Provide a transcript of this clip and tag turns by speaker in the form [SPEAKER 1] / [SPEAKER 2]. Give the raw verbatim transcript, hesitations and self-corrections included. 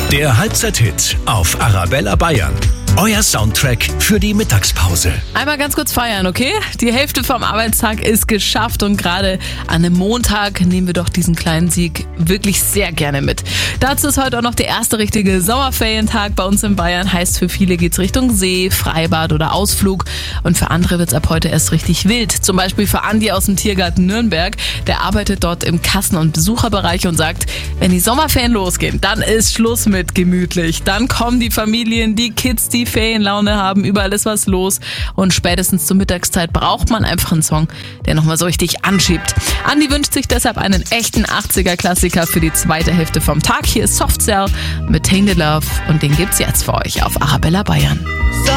[SPEAKER 1] Der Halbzeit-Hit auf Arabella Bayern. Euer Soundtrack für die Mittagspause.
[SPEAKER 2] Einmal ganz kurz feiern, okay? Die Hälfte vom Arbeitstag ist geschafft und gerade an einem Montag nehmen wir doch diesen kleinen Sieg wirklich sehr gerne mit. Dazu ist heute auch noch der erste richtige Sommerferientag bei uns in Bayern. Heißt, für viele geht's Richtung See, Freibad oder Ausflug und für andere wird's ab heute erst richtig wild. Zum Beispiel für Andi aus dem Tiergarten Nürnberg. Der arbeitet dort im Kassen- und Besucherbereich und sagt, wenn die Sommerferien losgehen, dann ist Schluss mit gemütlich. Dann kommen die Familien, die Kids, die Ferienlaune haben, überall ist was los und spätestens zur Mittagszeit braucht man einfach einen Song, der nochmal so richtig anschiebt. Andi wünscht sich deshalb einen echten achtziger-Klassiker für die zweite Hälfte vom Tag. Hier ist Soft Cell mit Tainted Love und den gibt's jetzt für euch auf Arabella Bayern.